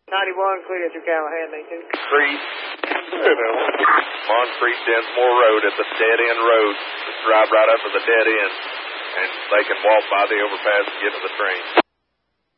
91, clear through Callahan, 19. Creed. Moncrief, Densmore Road at the dead end road. Just drive right up to the dead end, and they can walk by the overpass and get to the train.